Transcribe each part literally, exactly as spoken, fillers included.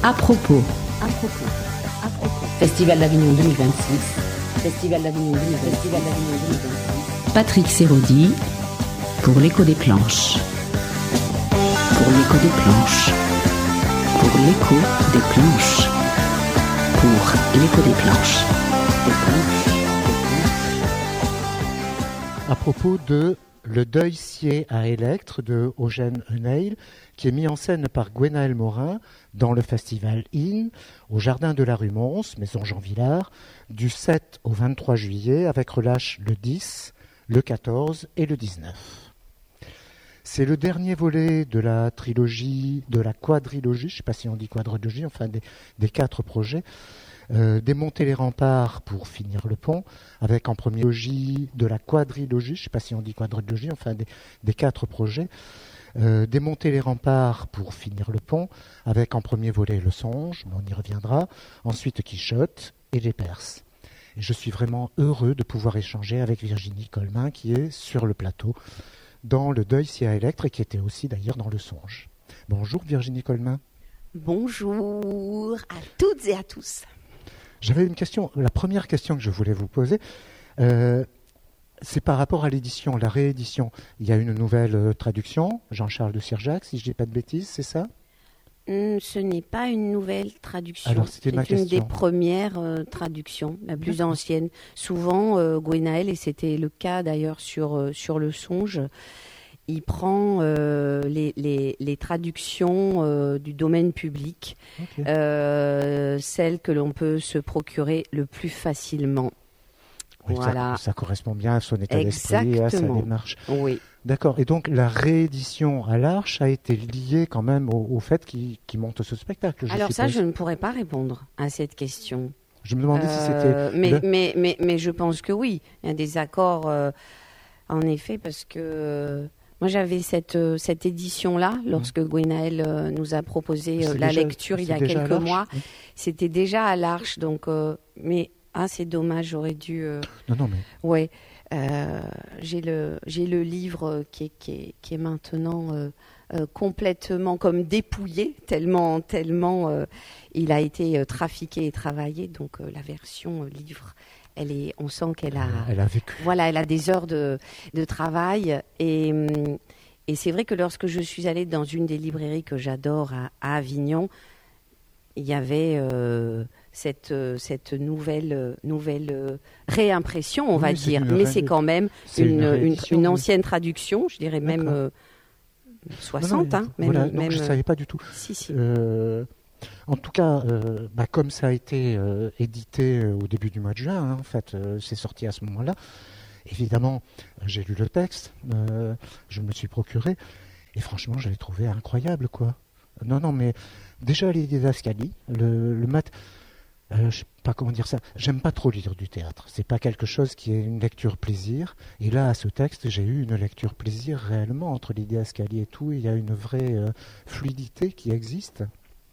À propos. À propos. À propos. Festival d'Avignon deux mille vingt-six. Festival d'Avignon deux mille vingt-six. Festival d'Avignon deux mille vingt-six. Patrick Sérodi pour l'écho des planches. Pour l'écho des planches. Pour l'écho des planches. Pour l'écho des planches. Des planches. À propos de Le Deuil scié à Électre de Eugène Eneil, qui est mis en scène par Gwenaëlle Morin dans le festival In, au Jardin de la rue Mons, maison Jean Villard, du sept au vingt-trois juillet, avec relâche le dix, le quatorze et le dix-neuf. C'est le dernier volet de la trilogie, de la quadrilogie, je ne sais pas si on dit quadrilogie, enfin des, des quatre projets, Euh, démonter les remparts pour finir le pont, avec en premier logis de la quadrilogie, je ne sais pas si on dit quadrilogie, enfin des, des quatre projets. Euh, démonter les remparts pour finir le pont, avec en premier volet le songe, mais on y reviendra, ensuite Quichotte et les Perses. Et je suis vraiment heureux de pouvoir échanger avec Virginie Colmain, qui est sur le plateau dans Le Deuil scié à Électre, et qui était aussi d'ailleurs dans le songe. Bonjour Virginie Colmain. Bonjour à toutes et à tous. J'avais une question, la première question que je voulais vous poser, euh, c'est par rapport à l'édition, la réédition. Il y a une nouvelle euh, traduction, Jean-Charles de Cirjac, si je ne dis pas de bêtises, c'est ça ? Hum, ce n'est pas une nouvelle traduction. Alors, c'était c'est ma une question. des premières euh, traductions, la plus D'accord. ancienne. Souvent, euh, Gwenaëlle, et c'était le cas d'ailleurs sur, euh, sur le songe, il prend euh, les, les, les traductions euh, du domaine public, okay. euh, celles que l'on peut se procurer le plus facilement. Oui, voilà. ça, ça correspond bien à son état d'esprit et à sa démarche. Oui. D'accord. Et donc la réédition à l'Arche a été liée quand même au, au fait qu'il, qu'il monte ce spectacle. Je Alors suppose. ça, je ne pourrais pas répondre à cette question. Je me demandais euh, si c'était... Mais, le... mais, mais, mais je pense que oui. Il y a des accords, euh, en effet, parce que... Euh, Moi, j'avais cette, euh, cette édition-là, lorsque mmh. Gwenaëlle euh, nous a proposé euh, la déjà, lecture il y a quelques mois. Oui. C'était déjà à l'Arche, donc... Euh, mais, ah, c'est dommage, j'aurais dû... Euh, non, non, mais... Ouais, euh, j'ai, le, j'ai le livre qui est, qui est, qui est maintenant euh, euh, complètement comme dépouillé, tellement, tellement euh, il a été euh, trafiqué et travaillé, donc euh, la version euh, livre... Elle est, on sent qu'elle a, elle a vécu. Voilà, elle a des heures de, de travail. Et, et c'est vrai que lorsque je suis allée dans une des librairies que j'adore à, à Avignon, il y avait euh, cette, cette nouvelle, nouvelle réimpression, on oui, va dire. Mais ré... c'est quand même c'est une, une, une, une ancienne traduction, je dirais même euh, soixante. Non, non, hein, même, voilà, même, je ne savais pas du tout. Si, si. Euh... En tout cas, euh, bah, comme ça a été euh, édité euh, au début du mois de juin, hein, en fait, euh, c'est sorti à ce moment-là. Évidemment, j'ai lu le texte, euh, je me le suis procuré, et franchement, je l'ai trouvé incroyable, quoi. Non, non, mais déjà les didascalies, le, le mat, euh, je sais pas comment dire ça. J'aime pas trop lire du théâtre. C'est pas quelque chose qui est une lecture plaisir. Et là, à ce texte, j'ai eu une lecture plaisir réellement entre les didascalies et tout. Il y a une vraie euh, fluidité qui existe.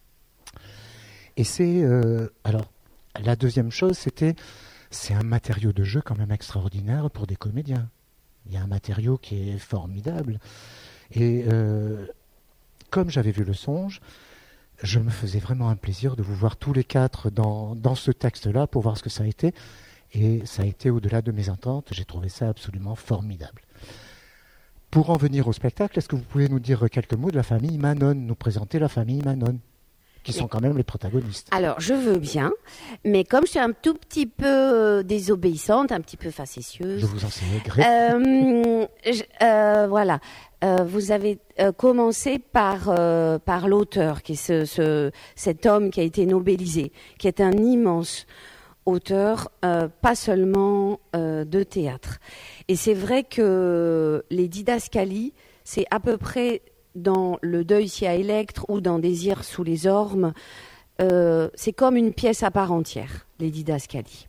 Et c'est euh, alors la deuxième chose, c'était c'est un matériau de jeu quand même extraordinaire pour des comédiens. Il y a un matériau qui est formidable. Et euh, comme j'avais vu le songe, je me faisais vraiment un plaisir de vous voir tous les quatre dans, dans ce texte-là pour voir ce que ça a été. Et ça a été au-delà de mes attentes. J'ai trouvé ça absolument formidable. Pour en venir au spectacle, est-ce que vous pouvez nous dire quelques mots de la famille Manon, nous présenter la famille Manon, qui sont quand même les protagonistes? Alors, je veux bien, mais comme je suis un tout petit peu euh, désobéissante, un petit peu facétieuse... Je vous enseignerai. Euh, je, euh, voilà. Euh, vous avez euh, commencé par, euh, par l'auteur, qui est ce, ce, cet homme qui a été nobélisé, qui est un immense auteur, euh, pas seulement euh, de théâtre. Et c'est vrai que les didascalies, c'est à peu près... dans Le Deuil scié à Électre ou dans Désir sous les ormes, euh, c'est comme une pièce à part entière, les didascalies.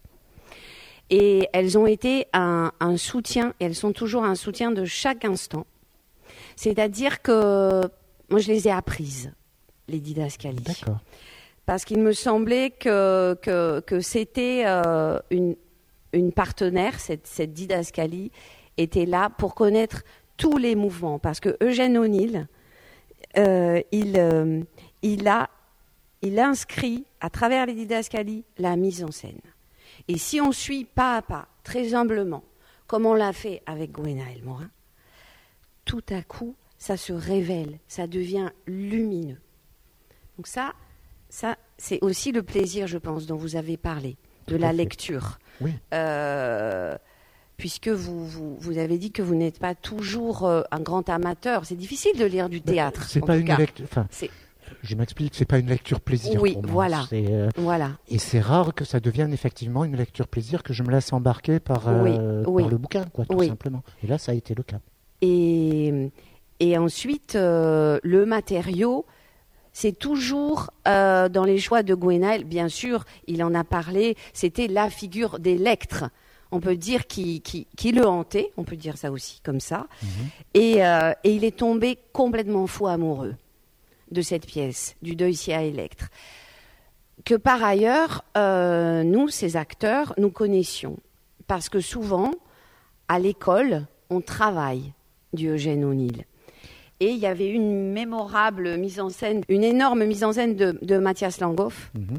Et elles ont été un, un soutien, et elles sont toujours un soutien de chaque instant. C'est-à-dire que moi, je les ai apprises, les didascalies. D'accord. Parce qu'il me semblait que, que, que c'était euh, une, une partenaire, cette, cette didascalie, était là pour connaître tous les mouvements. Parce que Eugène O'Neill, euh, il, euh, il a il inscrit à travers les didascalies la mise en scène. Et si on suit pas à pas, très humblement, comme on l'a fait avec Gwenaël Morin, tout à coup, ça se révèle, ça devient lumineux. Donc ça, ça c'est aussi le plaisir, je pense, dont vous avez parlé, de la lecture. Oui. Euh, puisque vous, vous, vous avez dit que vous n'êtes pas toujours euh, un grand amateur. C'est difficile de lire du théâtre. C'est pas une lecture... Enfin, c'est... Je m'explique, c'est pas une lecture plaisir. Oui, pour moi. voilà. C'est, euh, voilà. Et c'est rare que ça devienne effectivement une lecture plaisir, que je me laisse embarquer par, euh, oui, oui. par le bouquin, quoi, tout oui. simplement. Et là, ça a été le cas. Et, et ensuite, euh, le matériau, c'est toujours euh, dans les choix de Gwenaël, bien sûr, il en a parlé, c'était la figure d'Électre. On peut dire qui, qui, qui le hantait, on peut dire ça aussi comme ça. Mm-hmm. Et, euh, et il est tombé complètement fou amoureux de cette pièce, du Deuil à Électre, que par ailleurs, euh, nous, ces acteurs, nous connaissions. Parce que souvent, à l'école, on travaille du Eugène O'Neill. Et il y avait une mémorable mise en scène, une énorme mise en scène de, de Mathias Langhoff, mm-hmm.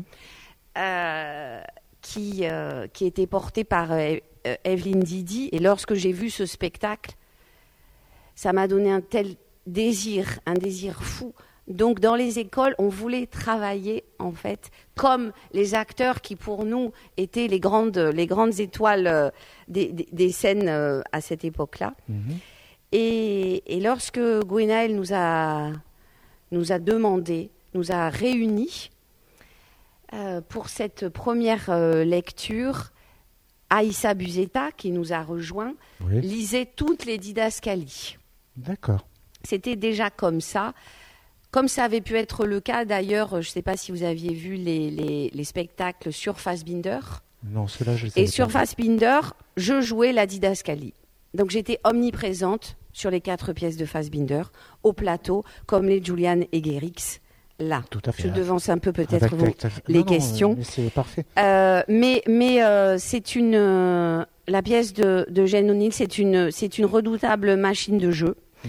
euh, qui, euh, qui était portée par euh, Evelyne Didi. Et lorsque j'ai vu ce spectacle, ça m'a donné un tel désir, un désir fou. Donc, dans les écoles, on voulait travailler, en fait, comme les acteurs qui, pour nous, étaient les grandes, les grandes étoiles euh, des, des, des scènes euh, à cette époque-là. Mm-hmm. Et, et lorsque Gwenaël nous a, nous a demandé, nous a réunis euh, pour cette première euh, lecture, Aïssa Buzeta, qui nous a rejoints, oui. lisait toutes les didascalies. D'accord. C'était déjà comme ça. Comme ça avait pu être le cas, d'ailleurs, je ne sais pas si vous aviez vu les, les, les spectacles sur Fassbinder. Non, ceux-là, je les savais Et sur pas. Fassbinder, je jouais la didascalie. Donc j'étais omniprésente sur les quatre pièces de Fassbinder, au plateau, comme les Julian et Guérix, là. Tout à fait. Je devance un peu peut-être avec, vos, avec ta... les non, questions. Non, mais c'est parfait. Euh, mais mais euh, c'est une... Euh, la pièce de, de Eugène O'Neill, c'est une, c'est une redoutable machine de jeu. Mm-hmm.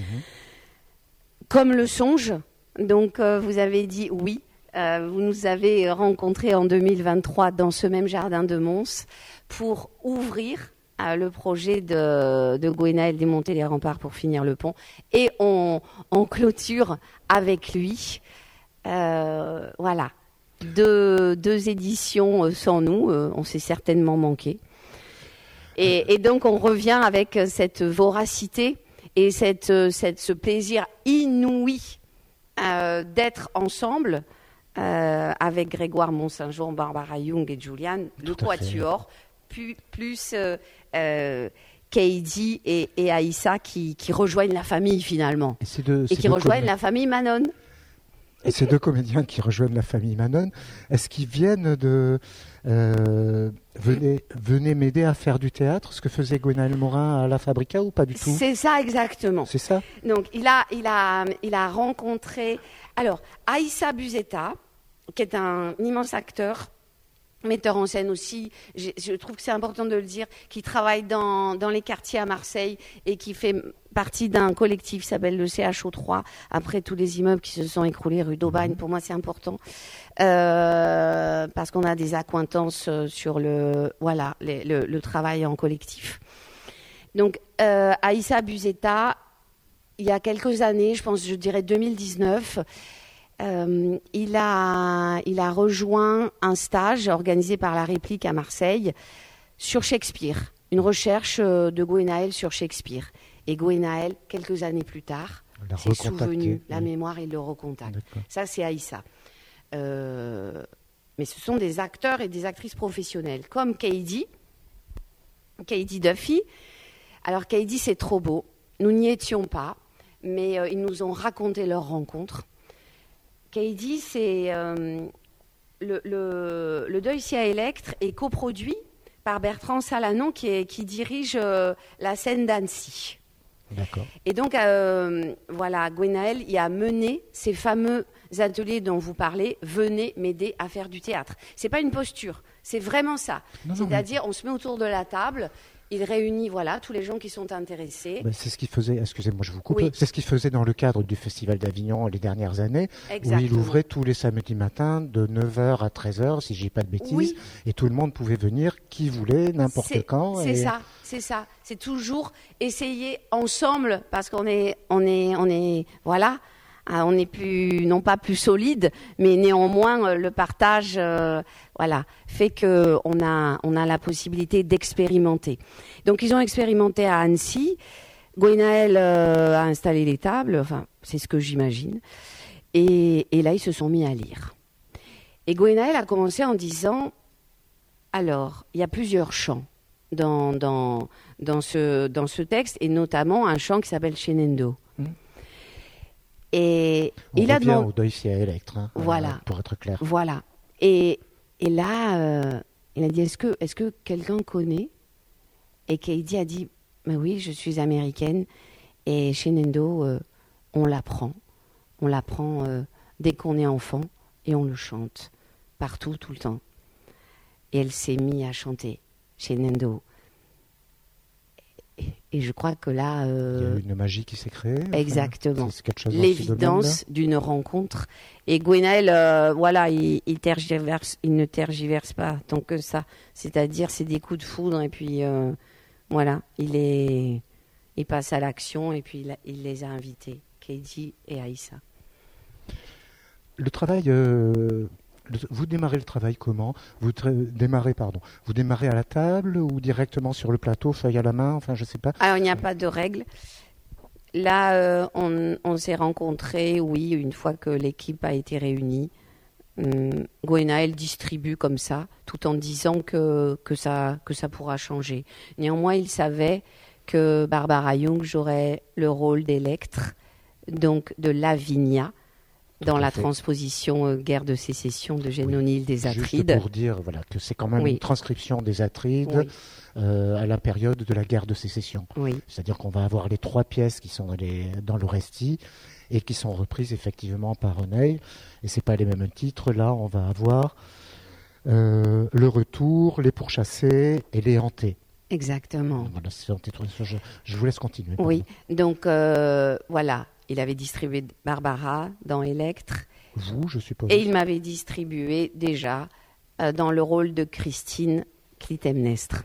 Comme le songe. Donc, euh, vous avez dit oui. Euh, vous nous avez rencontrés en deux mille vingt-trois dans ce même jardin de Mons pour ouvrir euh, le projet de, de Gwenaël, démonter les remparts pour finir le pont. Et on, on clôture avec lui. Euh, voilà. Deux, deux éditions sans nous. Euh, on s'est certainement manqué. Et, et donc, on revient avec cette voracité et cette, cette, ce plaisir inouï Euh, d'être ensemble euh, avec Grégoire Mont-Saint-Jean, Barbara Young et Julian, le quatuor, plus, plus euh, euh, Kaidi et, et Aïssa qui, qui rejoignent la famille finalement. Et, c'est de, et c'est qui rejoignent comé- la famille Manon. Et ces deux comédiens qui rejoignent la famille Manon, est-ce qu'ils viennent de... Euh, venez, venez m'aider à faire du théâtre, ce que faisait Gwenaël Morin à la Fabrica ou pas du tout? C'est ça exactement. C'est ça. Donc il a, il a, il a rencontré... Alors, Aïssa Buzeta, qui est un immense acteur, metteur en scène aussi, je, je trouve que c'est important de le dire, qui travaille dans, dans les quartiers à Marseille et qui fait partie d'un collectif qui s'appelle le C H O trois, après tous les immeubles qui se sont écroulés rue d'Aubagne. Pour moi, c'est important, euh, parce qu'on a des accointances sur le, voilà, les, le, le travail en collectif. Donc, euh, Aïssa Buzeta, il y a quelques années, je pense, je dirais deux mille dix-neuf, Euh, il, a, il a rejoint un stage organisé par la Réplique à Marseille sur Shakespeare, une recherche de Gwenaël sur Shakespeare. Et Gwenaël, quelques années plus tard, s'est souvenu, la oui. mémoire, il le recontacte. D'accord. Ça, c'est Aïssa. Euh, mais ce sont des acteurs et des actrices professionnelles, comme Kaidi, Kaidi Duffy. Alors, Kaidi, c'est trop beau. Nous n'y étions pas, mais euh, ils nous ont raconté leur rencontre. Kaidi, c'est euh, le, le, le Deuil à Électre est coproduit par Bertrand Salanon qui, est, qui dirige euh, la scène d'Annecy. D'accord. Et donc, euh, voilà, Gwenaël y a mené ces fameux ateliers dont vous parlez. Venez m'aider à faire du théâtre. C'est pas une posture, c'est vraiment ça. Non, C'est-à-dire, non, mais... on se met autour de la table Il réunit voilà, tous les gens qui sont intéressés. Ben, c'est ce qu'il faisait, excusez-moi, je vous coupe, Oui. c'est ce qu'il faisait dans le cadre du Festival d'Avignon les dernières années, Exactement. où il ouvrait tous les samedis matins de neuf heures à treize heures, si je dis pas de bêtises, Oui. et tout le monde pouvait venir, qui voulait, n'importe C'est- quand. C'est et... ça, c'est ça. C'est toujours essayer ensemble, parce qu'on est, on est, on est, voilà, hein, on n'est plus, non pas plus solide, mais néanmoins euh, le partage, euh, voilà, fait que on a, on a la possibilité d'expérimenter. Donc ils ont expérimenté à Annecy. Gwenaël euh, a installé les tables, enfin c'est ce que j'imagine, et, et là ils se sont mis à lire. Et Gwenaël a commencé en disant, alors il y a plusieurs chants dans, dans, dans, ce, dans ce texte, et notamment un chant qui s'appelle Shenendo. Mmh. Et On il a revient demandé... au deuil à Electre, hein, Voilà. euh, pour être clair. Voilà. Et, et là, euh, il a dit, est-ce que, est-ce que quelqu'un connaît? Et Katie a dit, mais oui, je suis américaine. Et Shenendo, euh, on l'apprend. On l'apprend euh, dès qu'on est enfant et on le chante partout, tout le temps. Et elle s'est mise à chanter Shenendo. Et, et je crois que là... euh, Il y a eu une magie qui s'est créée. enfin, Exactement. c'est- c'est quelque chose dans ce domaine-là. L'évidence d'une rencontre. Et Gwenaël, euh, voilà, il, il, tergiverse, il ne tergiverse pas tant que ça. C'est-à-dire, c'est des coups de foudre et puis, euh, voilà, il, est, il passe à l'action et puis il, a- il les a invités, Katie et Aïssa. Le travail, euh, le- vous démarrez le travail comment? Vous tra- démarrez, pardon, vous démarrez à la table ou directement sur le plateau, feuille à la main, enfin je sais pas. Alors, il n'y a pas de règle. Là, euh, on, on s'est rencontrés, oui, une fois que l'équipe a été réunie. Hum, Gwenaël distribue comme ça, tout en disant que, que, ça, que ça pourra changer. Néanmoins, il savait que Barbara Young jouerait le rôle d'Electre, donc de Lavinia, dans à la fait. transposition euh, Guerre de sécession de Génonil des Juste Atrides. pour dire voilà, que c'est quand même Oui. une transcription des Atrides Oui. euh, à la période de la guerre de sécession. Oui, C'est-à-dire qu'on va avoir les trois pièces qui sont dans, les, dans l'Orestie et qui sont reprises effectivement par René. Et c'est pas les mêmes titres. Là, on va avoir euh, le retour, les pourchassés et les hantés. exactement. Voilà, c'est un titre. Je, je vous laisse continuer. Oui, donc euh, voilà, il avait distribué Barbara dans Electre. Vous, je suppose. Et il m'avait distribué déjà euh, dans le rôle de Christine Clytemnestre.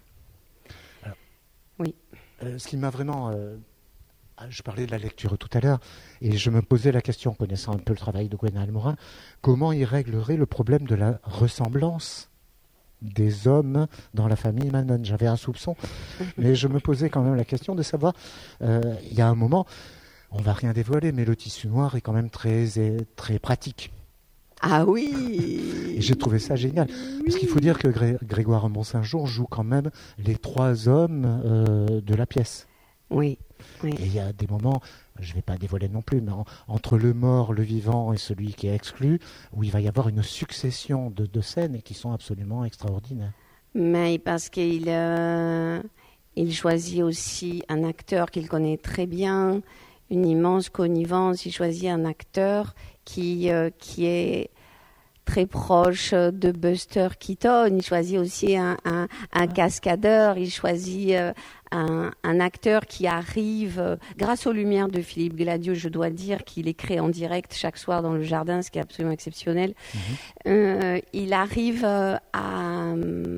Euh, ce qui m'a vraiment... euh, je parlais de la lecture tout à l'heure, et je me posais la question, connaissant un peu le travail de Gwenaël Morin, comment il réglerait le problème de la ressemblance des hommes dans la famille Manon? J'avais un soupçon, mais je me posais quand même la question de savoir, euh, il y a un moment, on va rien dévoiler, mais le tissu noir est quand même très, très pratique. Ah oui. Et j'ai trouvé ça génial. Parce qu'il faut dire que Gré- Grégoire Mont-Saint-Jour joue quand même les trois hommes euh, de la pièce. Oui, oui. Et il y a des moments, je ne vais pas dévoiler non plus, mais en- entre le mort, le vivant et celui qui est exclu, où il va y avoir une succession de, de scènes qui sont absolument extraordinaires. Mais parce qu'il euh, il choisit aussi un acteur qu'il connaît très bien, une immense connivence. Il choisit un acteur qui, euh, qui est très proche de Buster Keaton. Il choisit aussi un, un, un cascadeur. Il choisit euh, un, un acteur qui arrive, euh, grâce aux lumières de Philippe Gladio, je dois dire qu'il est créé en direct chaque soir dans le jardin, ce qui est absolument exceptionnel. Mhm. Euh, il arrive euh, à,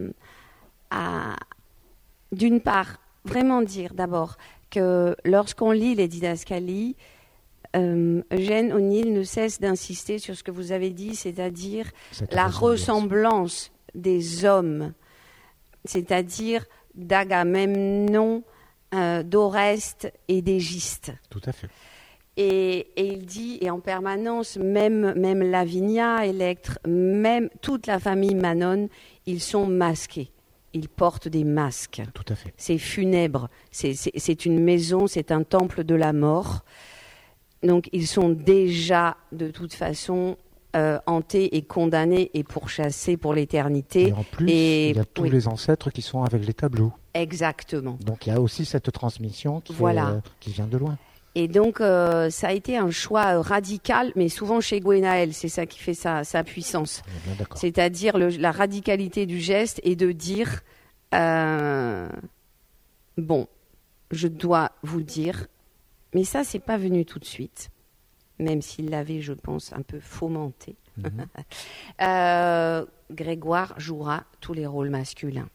à, d'une part, vraiment dire d'abord que lorsqu'on lit les didascalies, euh, Eugène O'Neill ne cesse d'insister sur ce que vous avez dit, c'est-à-dire Cette la ressemblance. ressemblance des hommes, c'est-à-dire d'Agamemnon, euh, d'Oreste et d'Égiste. Tout à fait. Et, et il dit, et en permanence, même, même Lavinia, Electre, même toute la famille Manon, ils sont masqués. Ils portent des masques. Tout à fait. C'est funèbre. C'est, c'est, c'est une maison, c'est un temple de la mort. Donc ils sont déjà, de toute façon, euh, hantés et condamnés et pourchassés pour l'éternité. Et en plus, Et- il y a tous oui. les ancêtres qui sont avec les tableaux. Exactement. Donc il y a aussi cette transmission qui, Voilà. est, euh, qui vient de loin. Et donc, euh, ça a été un choix euh, radical, mais souvent chez Gwenaël, c'est ça qui fait sa, sa puissance. On est bien d'accord. C'est-à-dire le- la radicalité du geste et de dire, euh, bon, je dois vous dire, mais ça, c'est pas venu tout de suite, même s'il l'avait, je pense, un peu fomenté. Mmh. euh, Grégoire jouera tous les rôles masculins.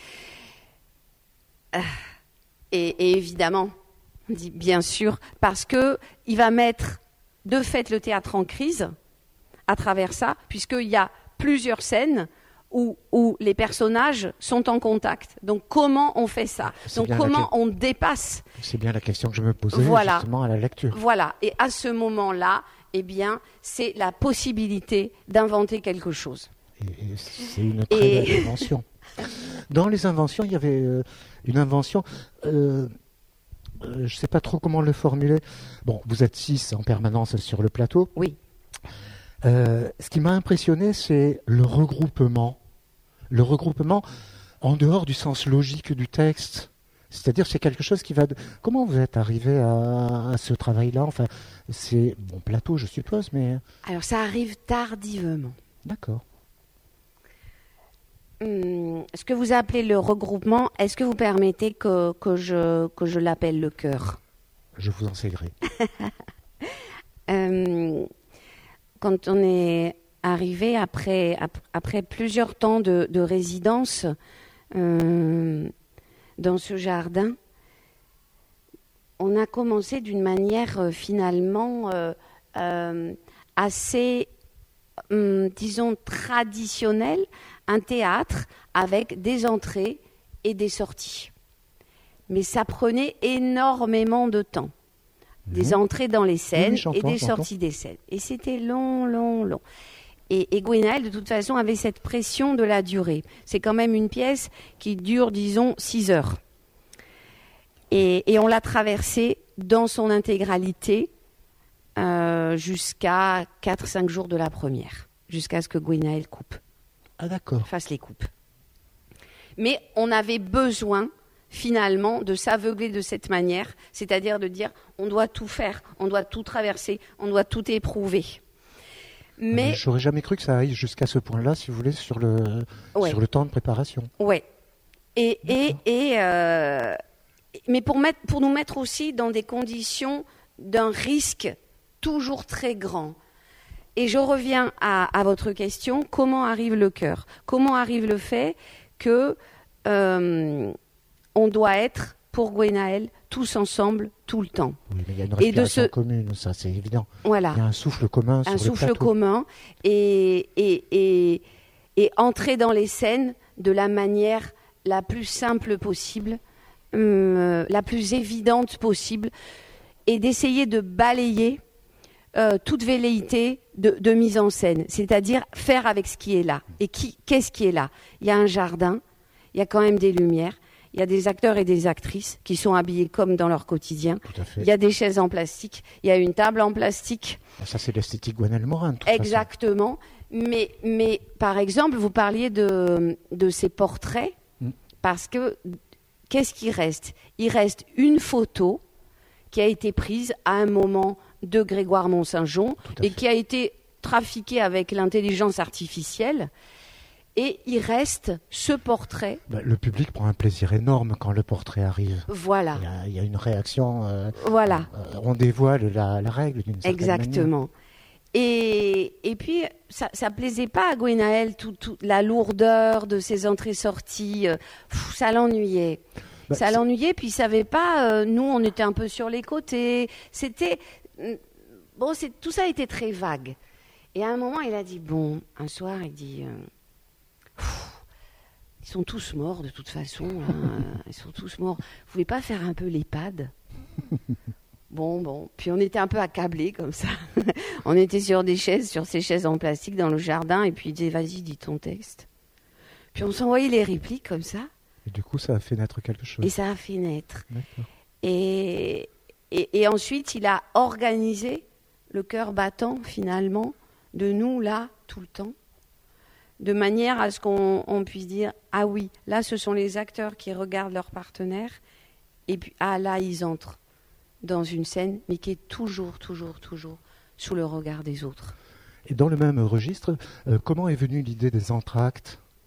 Euh, et, et évidemment, on dit bien sûr, parce que il va mettre de fait le théâtre en crise à travers ça, puisqu'il y a plusieurs scènes où, où les personnages sont en contact. Donc comment on fait ça ? C'est Donc comment on dépasse ? C'est bien la question que je me posais voilà. justement à la lecture. Voilà, et à ce moment-là, eh bien, c'est la possibilité d'inventer quelque chose. Et, et c'est une très et... belle invention. Dans les inventions, il y avait euh, une invention... Euh, euh, je ne sais pas trop comment le formuler. Bon, vous êtes six en permanence sur le plateau. Oui. Euh, ce qui m'a impressionné, c'est le regroupement. Le regroupement en dehors du sens logique du texte. C'est-à-dire, c'est quelque chose qui va... De... Comment vous êtes arrivé à, à ce travail-là ? Enfin, c'est bon plateau, je suppose, mais... Alors, ça arrive tardivement. D'accord. Hum, ce que vous appelez le regroupement, est-ce que vous permettez que, que, je, que je l'appelle le cœur ? Je vous en sais-gré. euh, quand on est arrivé après, après plusieurs temps de, de résidence euh, dans ce jardin, on a commencé d'une manière euh, finalement euh, euh, assez, hum, disons, traditionnelle, un théâtre avec des entrées et des sorties. Mais ça prenait énormément de temps. Des mmh. entrées dans les scènes oui, oui, et des sorties j'entends. des scènes. Et c'était long, long, long. Et, et Gwenaëlle, de toute façon, avait cette pression de la durée. C'est quand même une pièce qui dure, disons, six heures. Et, et on l'a traversée dans son intégralité euh, jusqu'à quatre cinq jours de la première, jusqu'à ce que Gwenaëlle coupe. Ah d'accord. Fasse les coupes. Mais on avait besoin, finalement, de s'aveugler de cette manière, c'est-à-dire de dire on doit tout faire, on doit tout traverser, on doit tout éprouver. Mais j'aurais jamais cru que ça aille jusqu'à ce point-là, si vous voulez, sur le ouais. sur le temps de préparation. Ouais. Et et et euh, mais pour mettre pour nous mettre aussi dans des conditions d'un risque toujours très grand. Et je reviens à, à votre question, comment arrive le cœur ? Comment arrive le fait que euh, on doit être, pour Gwenaëlle, tous ensemble, tout le temps. Oui, mais il y a une respiration ce... commune, ça c'est évident. Voilà. Il y a un souffle commun sur un le plateau. Un souffle commun et, et, et, et entrer dans les scènes de la manière la plus simple possible, euh, la plus évidente possible, et d'essayer de balayer Euh, toute velléité de, de mise en scène, c'est-à-dire faire avec ce qui est là. Et qui, qu'est-ce qui est là ? Il y a un jardin, il y a quand même des lumières, il y a des acteurs et des actrices qui sont habillés comme dans leur quotidien. Tout à fait. Il y a des chaises en plastique, il y a une table en plastique. Ça, c'est l'esthétique Gwenaëlle Morin, de toute Exactement. Mais, mais par exemple, vous parliez de, de ces portraits, mm. parce que qu'est-ce qui reste ? Il reste une photo qui a été prise à un moment de Grégoire Mont-Saint-Jean et qui a été trafiqué avec l'intelligence artificielle. Et il reste ce portrait. Ben, le public prend un plaisir énorme quand le portrait arrive. Voilà. Il y a, il y a une réaction. Euh, voilà. Euh, on dévoile la, la règle d'une certaine Exactement. manière. Et, et puis, ça ne plaisait pas à Gwenaëlle, tout, tout, la lourdeur de ses entrées-sorties. Euh, pff, ça l'ennuyait. Bah, ça c'est... l'ennuyait, puis il ne savait pas. Euh, nous, on était un peu sur les côtés. C'était. Bon, c'est, tout ça était très vague. Et à un moment, il a dit, bon, un soir, il dit, euh, pff, ils sont tous morts de toute façon, là, ils sont tous morts. Vous pouvez pas faire un peu l'EHPAD ? Bon, bon. Puis on était un peu accablés comme ça. On était sur des chaises, sur ces chaises en plastique dans le jardin, et puis il disait, vas-y, dis ton texte. Puis on s'envoyait les répliques comme ça. Et du coup, ça a fait naître quelque chose. Et ça a fait naître. D'accord. Et... Et, et ensuite, il a organisé le cœur battant, finalement, de nous, là, tout le temps, de manière à ce qu'on on puisse dire « Ah oui, là, ce sont les acteurs qui regardent leur partenaire, et puis, ah là, ils entrent dans une scène, mais qui est toujours, toujours, toujours sous le regard des autres. » Et dans le même registre, euh, comment est venue l'idée des entr'actes ?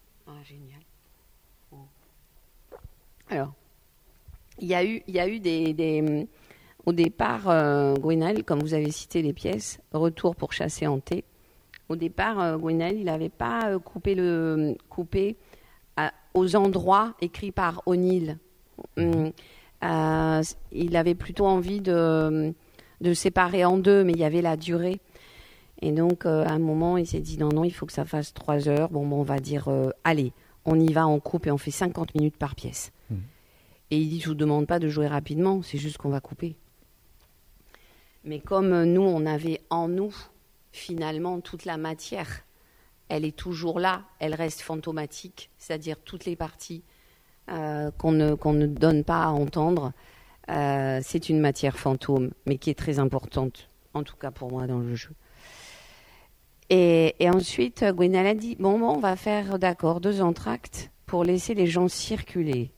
Ah, génial. Bon. Alors, il y a eu, il y a eu des, des au départ, euh, Gwenaël, comme vous avez cité les pièces, Retour pour chasser hanté. Au départ, euh, Gwenaël, il n'avait pas euh, coupé le coupé à, aux endroits écrits par O'Neill. Hum, euh, il avait plutôt envie de de séparer en deux, mais il y avait la durée. Et donc, euh, à un moment, il s'est dit non, non, il faut que ça fasse trois heures. Bon, bon on va dire, euh, allez, on y va, on coupe et on fait cinquante minutes par pièce. Mmh. Et il dit, je ne vous demande pas de jouer rapidement, c'est juste qu'on va couper. Mais comme nous, on avait en nous, finalement, toute la matière, elle est toujours là, elle reste fantomatique, c'est-à-dire toutes les parties euh, qu'on ne, qu'on ne donne pas à entendre, euh, c'est une matière fantôme, mais qui est très importante, en tout cas pour moi, dans le jeu. Et, et ensuite, Gwenaël a dit, bon, bon, on va faire, d'accord, deux entr'actes pour laisser les gens circuler.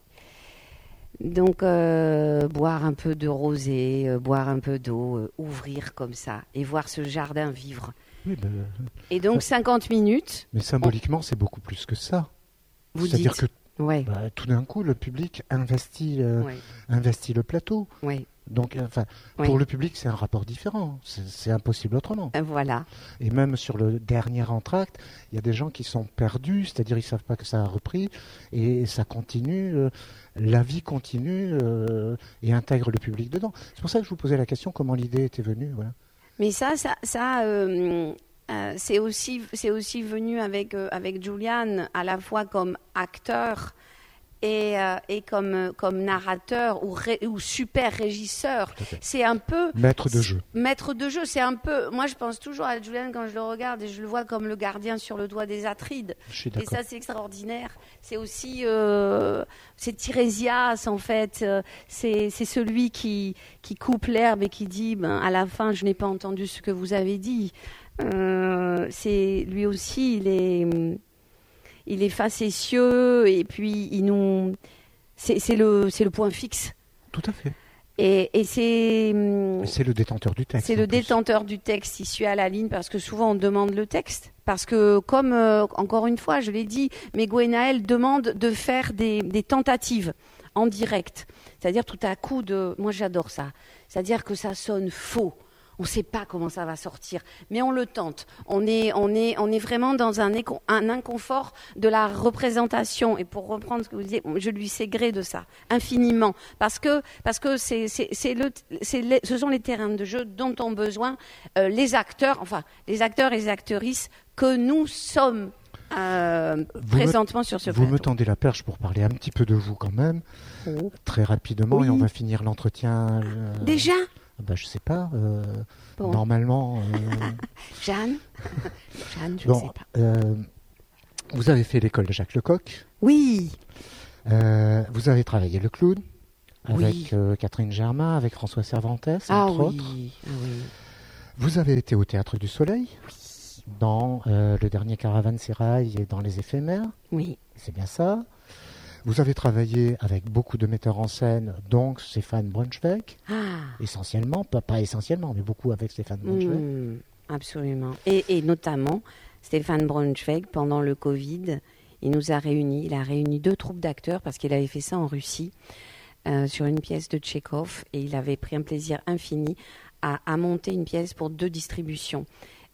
Donc, euh, boire un peu de rosé, euh, boire un peu d'eau, euh, ouvrir comme ça, et voir ce jardin vivre. Oui, ben, et donc, ça, cinquante minutes... Mais symboliquement, on... c'est beaucoup plus que ça. Vous C'est-à-dire dites que ouais. bah, tout d'un coup, le public investit, euh, ouais. investit le plateau. Ouais. Donc, enfin, oui. pour le public, c'est un rapport différent. C'est, c'est impossible autrement. Voilà. Et même sur le dernier entracte, il y a des gens qui sont perdus, c'est-à-dire ils ne savent pas que ça a repris, et ça continue, euh, la vie continue euh, et intègre le public dedans. C'est pour ça que je vous posais la question, comment l'idée était venue. Voilà. Mais ça, ça, ça euh, euh, c'est aussi, c'est aussi venu avec, euh, avec Julian, à la fois comme acteur, Et, euh, et comme, comme narrateur ou, ré, ou super régisseur. C'est un peu... Maître de jeu. Maître de jeu, c'est un peu... Moi, je pense toujours à Julian quand je le regarde et je le vois comme le gardien sur le doigt des Atrides. Je suis d'accord. Et ça, c'est extraordinaire. C'est aussi... Euh, c'est Tirésias, en fait. C'est, c'est celui qui, qui coupe l'herbe et qui dit, ben, à la fin, je n'ai pas entendu ce que vous avez dit. Euh, c'est, lui aussi, il est... Il est facétieux et puis il nous, c'est, c'est le, c'est le point fixe. Tout à fait. Et, et c'est. Et c'est le détenteur du texte. C'est le plus. détenteur du texte issu à la ligne parce que souvent on demande le texte parce que comme euh, encore une fois je l'ai dit, mais Gwenaël demande de faire des, des tentatives en direct, c'est-à-dire tout à coup de. Moi j'adore ça, c'est-à-dire que ça sonne faux. On ne sait pas comment ça va sortir, mais on le tente. On est, on est, on est vraiment dans un, éco- un inconfort de la représentation. Et pour reprendre ce que vous disiez, je lui sais gré de ça, infiniment. Parce que, parce que c'est, c'est, c'est le, c'est les, ce sont les terrains de jeu dont ont besoin euh, les acteurs, enfin, les acteurs et les actrices que nous sommes euh, présentement me, sur ce vous plateau. Vous me tendez la perche pour parler un petit peu de vous quand même, oh. très rapidement, oui. Et on va finir l'entretien. Euh... Déjà ? Ben, je sais pas. Euh, bon. Normalement. Euh... Jeanne Jeanne, je bon, ne sais pas. Euh, vous avez fait l'école de Jacques Lecoq. Oui. Euh, vous avez travaillé le clown avec oui. euh, Catherine Germain, avec François Cervantes, ah, entre oui. autres. Ah, oui. Vous avez été au Théâtre du Soleil, oui. dans euh, le dernier Caravansérail et dans Les Éphémères. Oui. C'est bien ça. Vous avez travaillé avec beaucoup de metteurs en scène, donc Stéphane Braunschweig, ah. essentiellement, pas, pas essentiellement, mais beaucoup avec Stéphane Braunschweig. Mmh, absolument. Et, et notamment, Stéphane Braunschweig, pendant le Covid, il nous a réunis, il a réuni deux troupes d'acteurs, parce qu'il avait fait ça en Russie, euh, sur une pièce de Tchekhov, et il avait pris un plaisir infini à, à monter une pièce pour deux distributions.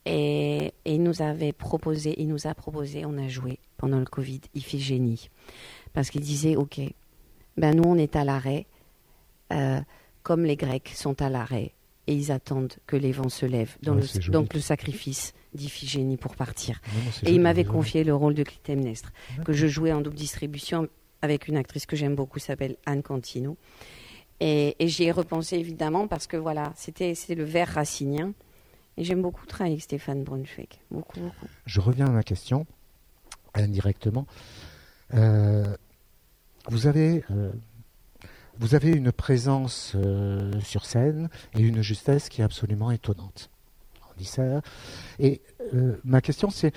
Et, et il nous avait proposé, il nous a proposé, on a joué pendant le Covid, Iphigénie. Parce qu'il disait, ok, ben nous on est à l'arrêt, euh, comme les Grecs sont à l'arrêt, et ils attendent que les vents se lèvent, donc, ouais, le, donc le sacrifice d'Iphigénie pour partir. Ouais, et joli, il m'avait joli. confié le rôle de Clytemnestre, ouais. que je jouais en double distribution avec une actrice que j'aime beaucoup, s'appelle Anne Cantino. Et, et j'y ai repensé évidemment parce que voilà, c'était, c'était le vers racinien. Et j'aime beaucoup travailler avec Stéphane Braunschweig, beaucoup, beaucoup. Je reviens à ma question, indirectement. Euh, vous avez euh, vous avez une présence euh, sur scène et une justesse qui est absolument étonnante. On dit ça. Et euh, ma question c'est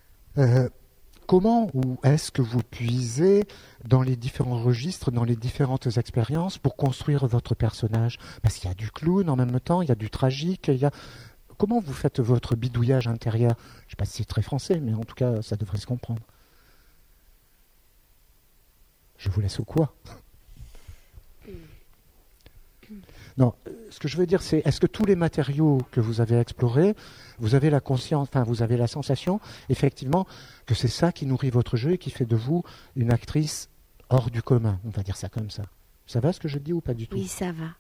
euh, comment ou est-ce que vous puisez dans les différents registres, dans les différentes expériences pour construire votre personnage ? Parce qu'il y a du clown en même temps, il y a du tragique, il y a... Comment vous faites votre bidouillage intérieur ? Je ne sais pas si c'est très français, mais en tout cas ça devrait se comprendre. Je vous laisse au quoi ? Non, ce que je veux dire, c'est est-ce que tous les matériaux que vous avez explorés, vous avez la conscience, enfin vous avez la sensation, effectivement, que c'est ça qui nourrit votre jeu et qui fait de vous une actrice hors du commun, on va dire ça comme ça. Ça va ce que je dis ou pas du tout? Oui, ça va.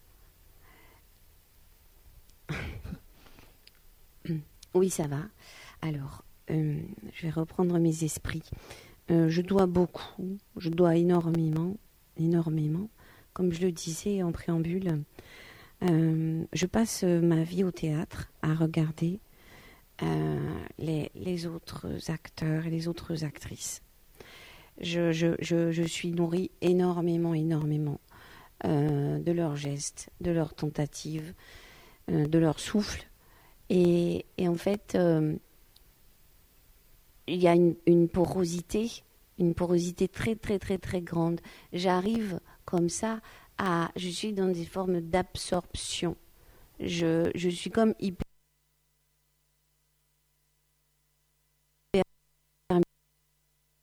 Oui, ça va. Alors, euh, je vais reprendre mes esprits. Euh, je dois beaucoup, je dois énormément, énormément. Comme je le disais en préambule, euh, je passe ma vie au théâtre à regarder euh, les, les autres acteurs et les autres actrices. Je, je, je, je suis nourrie énormément, énormément euh, de leurs gestes, de leurs tentatives, euh, de leur souffle. Et, et en fait, euh, il y a une, une porosité, une porosité très, très, très, très grande. J'arrive comme ça à... Je suis dans des formes d'absorption. Je, je suis comme hypno